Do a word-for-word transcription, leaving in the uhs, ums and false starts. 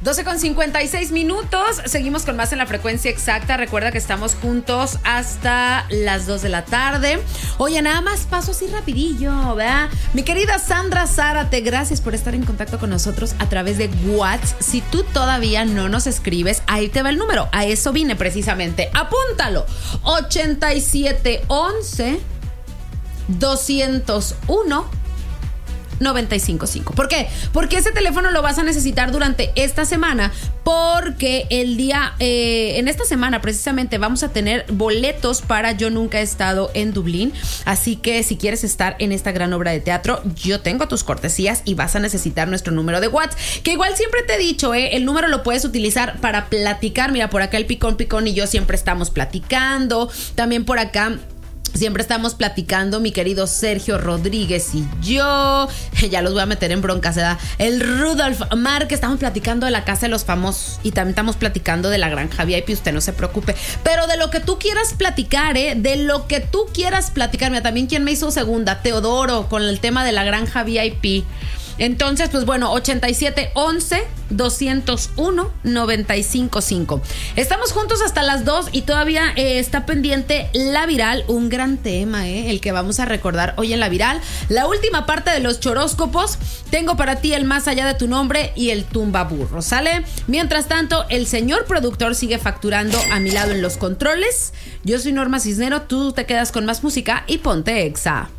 doce con cincuenta y seis minutos. Seguimos con más en la frecuencia exacta. Recuerda que estamos juntos hasta las dos de la tarde. Oye, nada más paso así rapidillo, ¿verdad? Mi querida Sandra Zárate, gracias por estar en contacto con nosotros a través de WhatsApp. Si tú todavía no nos escribes, ahí te va el número. A eso vine precisamente. Apúntalo. ochenta y siete once doscientos uno noventa y cinco cinco. ¿Por qué? Porque ese teléfono lo vas a necesitar durante esta semana, porque el día, eh, en esta semana precisamente vamos a tener boletos para Yo Nunca He Estado en Dublín, así que si quieres estar en esta gran obra de teatro, yo tengo tus cortesías y vas a necesitar nuestro número de WhatsApp, que igual siempre te he dicho, eh, el número lo puedes utilizar para platicar. Mira, por acá el Picón Picón y yo siempre estamos platicando, también por acá siempre estamos platicando mi querido Sergio Rodríguez y yo. Ya los voy a meter en broncas, ¿verdad? El Rudolf Marque, estamos platicando de la Casa de los Famosos y también estamos platicando de la Granja V I P, usted no se preocupe. Pero de lo que tú quieras platicar, ¿eh? De lo que tú quieras platicar. Mira, también quien me hizo segunda, Teodoro, con el tema de la Granja V I P. Entonces, pues bueno, ochenta y siete once doscientos uno noventa y cinco cinco. Estamos juntos hasta las dos y todavía eh, está pendiente La Viral, un gran tema, eh, el que vamos a recordar hoy en La Viral. La última parte de los choróscopos. Tengo para ti el Más Allá de Tu Nombre y el Tumba Burro, ¿sale? Mientras tanto, el señor productor sigue facturando a mi lado en los controles. Yo soy Norma Cisnero, tú te quedas con más música y ponte Exa.